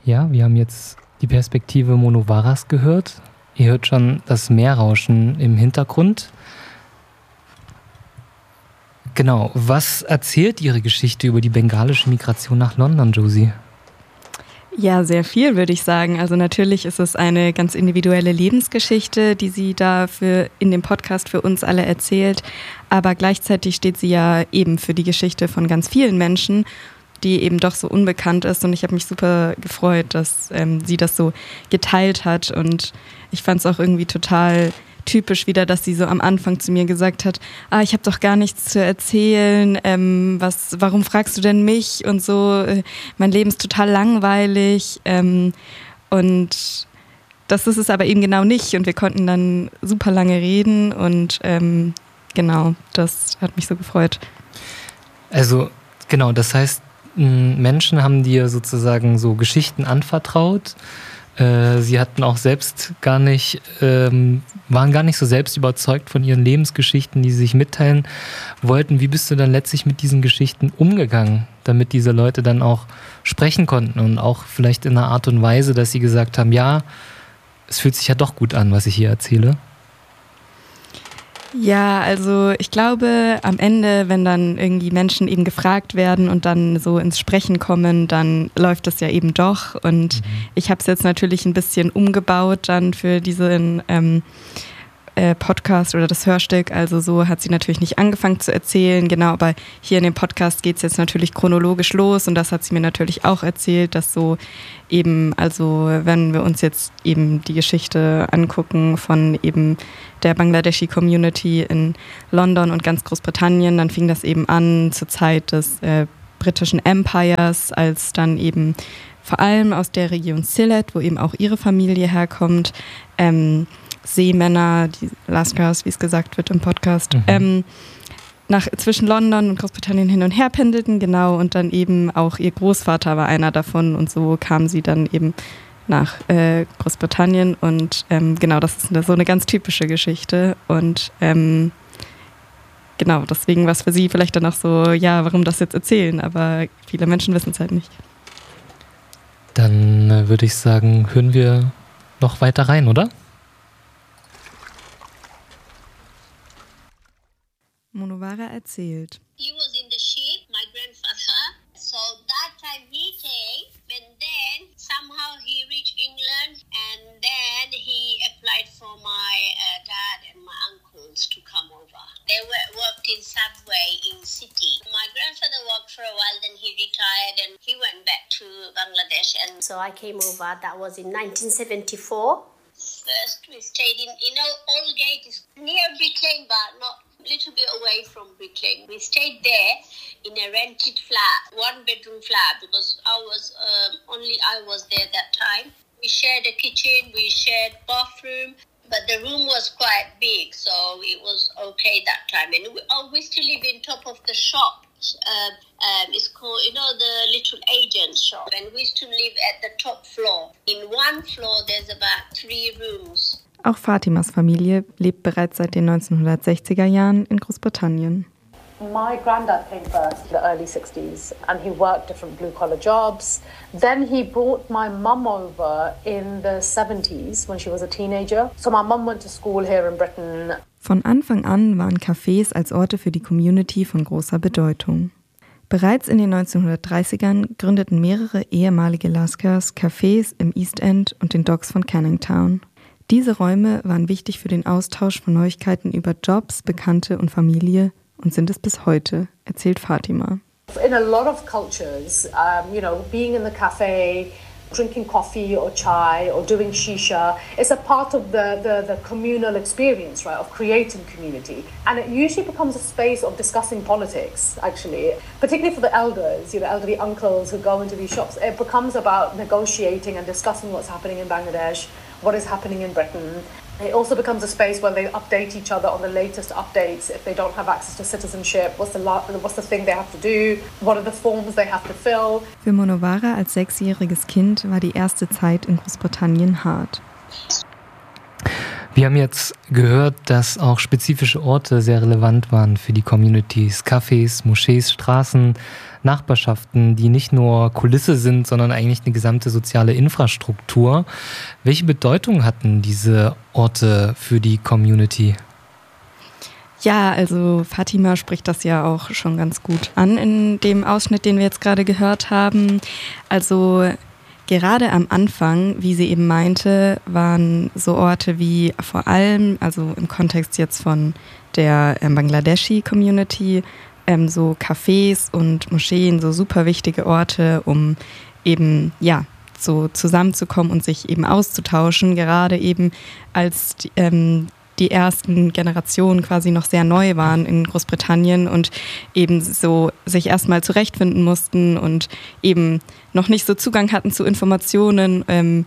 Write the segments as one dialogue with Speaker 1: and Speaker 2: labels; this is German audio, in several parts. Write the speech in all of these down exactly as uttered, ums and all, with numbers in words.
Speaker 1: Ja, wir haben jetzt die Perspektive Monovaras gehört. Ihr hört schon das Meerrauschen im Hintergrund. Genau, was erzählt Ihre Geschichte über die bengalische Migration nach London, Josie?
Speaker 2: Ja, sehr viel, würde ich sagen. Also natürlich ist es eine ganz individuelle Lebensgeschichte, die sie da für in dem Podcast für uns alle erzählt. Aber gleichzeitig steht sie ja eben für die Geschichte von ganz vielen Menschen, die eben doch so unbekannt ist. Und ich habe mich super gefreut, dass ähm, sie das so geteilt hat. Und ich fand es auch irgendwie total typisch wieder, dass sie so am Anfang zu mir gesagt hat, ah, ich habe doch gar nichts zu erzählen, ähm, was, warum fragst du denn mich und so, mein Leben ist total langweilig ähm, und das ist es aber eben genau nicht und wir konnten dann super lange reden und ähm, genau, das hat mich so gefreut.
Speaker 1: Also genau, das heißt, Menschen haben dir sozusagen so Geschichten anvertraut. Sie hatten auch selbst gar nicht, ähm, waren gar nicht so selbst überzeugt von ihren Lebensgeschichten, die sie sich mitteilen wollten. Wie bist du dann letztlich mit diesen Geschichten umgegangen, damit diese Leute dann auch sprechen konnten und auch vielleicht in einer Art und Weise, dass sie gesagt haben, ja, es fühlt sich ja doch gut an, was ich hier erzähle?
Speaker 2: Ja, also ich glaube, am Ende, wenn dann irgendwie Menschen eben gefragt werden und dann so ins Sprechen kommen, dann läuft das ja eben doch. Und mhm. ich habe es jetzt natürlich ein bisschen umgebaut dann für diesen ähm, äh, Podcast oder das Hörstück. Also so hat sie natürlich nicht angefangen zu erzählen, genau, aber hier in dem Podcast geht es jetzt natürlich chronologisch los und das hat sie mir natürlich auch erzählt, dass so eben, also wenn wir uns jetzt eben die Geschichte angucken von eben der Bangladeshi-Community in London und ganz Großbritannien, dann fing das eben an zur Zeit des äh, britischen Empires, als dann eben vor allem aus der Region Sylhet, wo eben auch ihre Familie herkommt, ähm, Seemänner, die Lascars, wie es gesagt wird im Podcast, mhm. ähm, nach, zwischen London und Großbritannien hin und her pendelten, genau, und dann eben auch ihr Großvater war einer davon und so kam sie dann eben nach äh, Großbritannien und ähm, genau, das ist eine, so eine ganz typische Geschichte und ähm, genau, deswegen war es für sie vielleicht dann auch so, ja, warum das jetzt erzählen, aber viele Menschen wissen es halt nicht.
Speaker 1: Dann äh, würde ich sagen, hören wir noch weiter rein, oder?
Speaker 2: Monovara erzählt.
Speaker 3: He was in the ship, my grandfather. So that time he came, and then somehow he reached England, and then he applied for my uh, dad and my uncles to come over. They were, worked in Subway in city. My grandfather worked for a while, then he retired, and he went back to Bangladesh. And so I came over. That was in nineteen seventy-four. First, we stayed in, you know, Aldgate is near Brick Lane, but not a little bit away from Brick Lane. We stayed there in a rented flat, one bedroom flat, because I was, um, only I was there that time. We shared a kitchen, we shared bathroom, but the room was quite big, so it was okay that time. And we, oh, we still live in top of the shop. Uh, um, it's called, you know, the little agent shop, and we used to live at the top floor. In one floor, there's about three rooms.
Speaker 2: Auch Fatimas Familie lebt bereits seit den neunzehnhundertsechziger Jahren in Großbritannien.
Speaker 4: My granddad came first in the early sixties and he worked different blue-collar jobs. Then he brought my mum over in the seventies when she was a teenager. So my mum went to school here in Britain.
Speaker 2: Von Anfang an waren Cafés als Orte für die Community von großer Bedeutung. Bereits in den neunzehnhundertdreißigern gründeten mehrere ehemalige Lascars Cafés im East End und den Docks von Canning Town. Diese Räume waren wichtig für den Austausch von Neuigkeiten über Jobs, Bekannte und Familie und sind es bis heute, erzählt Fatima.
Speaker 4: In a lot of cultures, um, you know, being in the cafe, drinking coffee or chai or doing shisha, it's a part of the, the, the communal experience, right, of creating community. And it usually becomes a space of discussing politics, actually, particularly for the elders, you know, elderly uncles who go into these shops. It becomes about negotiating and discussing what's happening in Bangladesh, what is happening in Britain. It also becomes a space where they update each other on the latest updates. If they don't have access to citizenship, what's the, what's the thing they have to do? What are the forms they have to fill?
Speaker 2: Für Monovara als sechsjähriges Kind war die erste Zeit in Großbritannien hart.
Speaker 1: Wir haben jetzt gehört, dass auch spezifische Orte sehr relevant waren für die Communities. Cafés, Moschees, Straßen, Nachbarschaften, die nicht nur Kulisse sind, sondern eigentlich eine gesamte soziale Infrastruktur. Welche Bedeutung hatten diese Orte für die Community?
Speaker 2: Ja, also Fatima spricht das ja auch schon ganz gut an in dem Ausschnitt, den wir jetzt gerade gehört haben. Also gerade am Anfang, wie sie eben meinte, waren so Orte wie vor allem, also im Kontext jetzt von der ähm, Bangladeschi-Community, ähm, so Cafés und Moscheen, so super wichtige Orte, um eben, ja, so zusammenzukommen und sich eben auszutauschen, gerade eben als die, ähm, die ersten Generationen quasi noch sehr neu waren in Großbritannien und eben so sich erstmal zurechtfinden mussten und eben noch nicht so Zugang hatten zu Informationen ähm,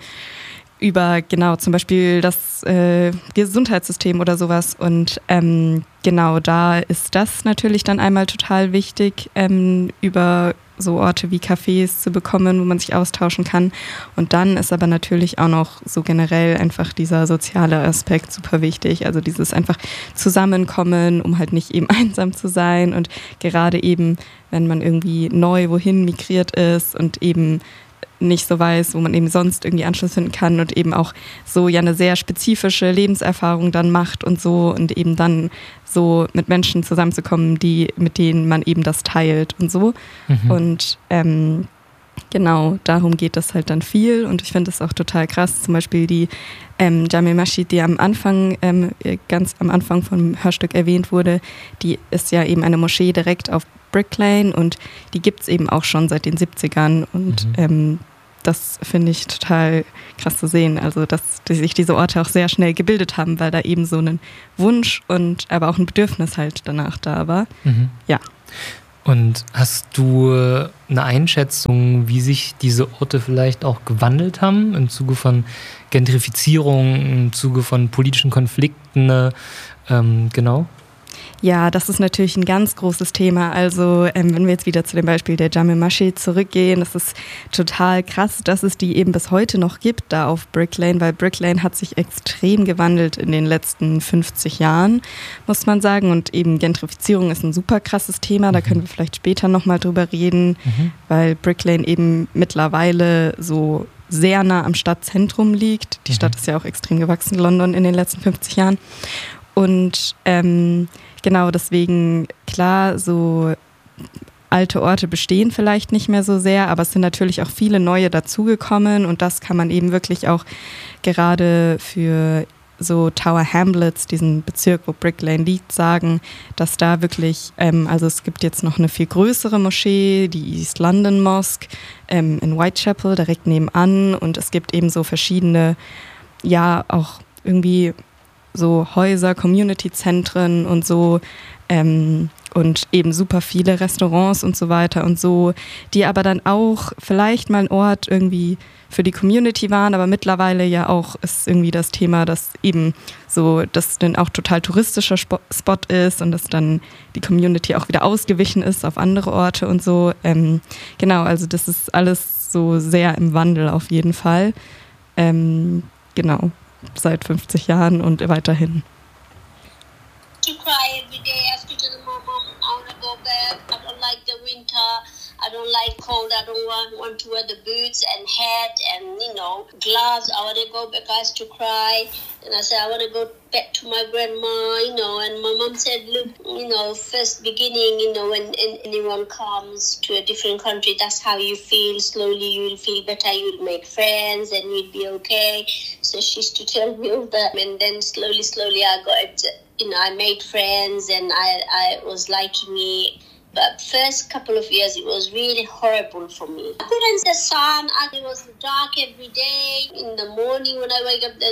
Speaker 2: über genau zum Beispiel das äh, Gesundheitssystem oder sowas. Und ähm, genau da ist das natürlich dann einmal total wichtig, ähm, über so Orte wie Cafés zu bekommen, wo man sich austauschen kann. Und dann ist aber natürlich auch noch so generell einfach dieser soziale Aspekt super wichtig. Also dieses einfach Zusammenkommen, um halt nicht eben einsam zu sein. Und gerade eben, wenn man irgendwie neu wohin migriert ist und eben nicht so weiß, wo man eben sonst irgendwie Anschluss finden kann und eben auch so ja eine sehr spezifische Lebenserfahrung dann macht und so und eben dann so mit Menschen zusammenzukommen, die, mit denen man eben das teilt und so. Mhm. Und ähm, genau, darum geht das halt dann viel und ich finde das auch total krass. Zum Beispiel die ähm, Jame Masjid, die am Anfang, ähm, ganz am Anfang vom Hörstück erwähnt wurde, die ist ja eben eine Moschee direkt auf Brick Lane und die gibt es eben auch schon seit den siebzigern und mhm. ähm, das finde ich total krass zu sehen, also dass die sich diese Orte auch sehr schnell gebildet haben, weil da eben so ein Wunsch und aber auch ein Bedürfnis halt danach da war. Mhm. Ja.
Speaker 1: Und hast du eine Einschätzung, wie sich diese Orte vielleicht auch gewandelt haben im Zuge von Gentrifizierung, im Zuge von politischen Konflikten, ähm, genau?
Speaker 2: Ja, das ist natürlich ein ganz großes Thema. Also ähm, wenn wir jetzt wieder zu dem Beispiel der Jame Masjid zurückgehen, das ist total krass, dass es die eben bis heute noch gibt, da auf Brick Lane, weil Brick Lane hat sich extrem gewandelt in den letzten fünfzig Jahren, muss man sagen. Und eben Gentrifizierung ist ein super krasses Thema, da können wir vielleicht später nochmal drüber reden, mhm. weil Brick Lane eben mittlerweile so sehr nah am Stadtzentrum liegt. Die mhm. Stadt ist ja auch extrem gewachsen, London, in den letzten fünfzig Jahren. Und ähm, genau, deswegen, klar, so alte Orte bestehen vielleicht nicht mehr so sehr, aber es sind natürlich auch viele neue dazugekommen und das kann man eben wirklich auch gerade für so Tower Hamlets, diesen Bezirk, wo Brick Lane liegt, sagen, dass da wirklich, ähm, also es gibt jetzt noch eine viel größere Moschee, die East London Mosque ähm, in Whitechapel, direkt nebenan und es gibt eben so verschiedene, ja, auch irgendwie so Häuser, Community-Zentren und so ähm, und eben super viele Restaurants und so weiter und so, die aber dann auch vielleicht mal ein Ort irgendwie für die Community waren, aber mittlerweile ja auch ist irgendwie das Thema, dass eben so, dass dann auch total touristischer Spot ist und dass dann die Community auch wieder ausgewichen ist auf andere Orte und so. Ähm, genau, also das ist alles so sehr im Wandel auf jeden Fall. Ähm, genau. Seit fünfzig Jahren und weiterhin.
Speaker 3: To cry every day, ask you to the mom, mom, I want to go back. I don't like the winter. I don't like cold. I don't want, want to wear the boots and hat and, you know, gloves. I want to go back. I used to cry. And I said, I want to go back to my grandma, you know. And my mom said, look, you know, first beginning, you know, when anyone comes to a different country, that's how you feel. Slowly you'll feel better. You'll make friends and you'll be okay. So she used to tell me all that. And then slowly, slowly I got, you know, I made friends and I, I was liking it. But first couple of years, it was really horrible for me. I couldn't see the sun. It was dark every day. In the morning when I wake up, there's